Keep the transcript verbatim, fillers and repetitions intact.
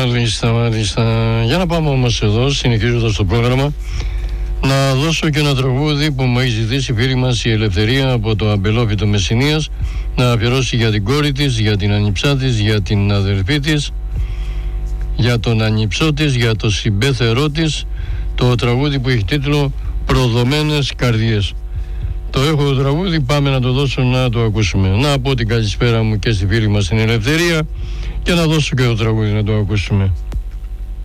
Μάλιστα, μάλιστα. Για να πάμε όμως εδώ, συνεχίζοντας το πρόγραμμα, να δώσω και ένα τραγούδι που μου έχει ζητήσει η φίλη μας η Ελευθερία από το Αμπελόφυτο Μεσσηνίας, να αφιερώσει για την κόρη της, για την ανιψά της, για την αδερφή της, για τον ανιψό της, για το συμπέθερό της, το τραγούδι που έχει τίτλο «Προδομένες καρδιές». Το έχω το τραγούδι, πάμε να το δώσω να το ακούσουμε. Να πω την καλησπέρα μου και στη φίλη μας την Ελευθερία και να δώσω και το τραγούδι να το ακούσουμε.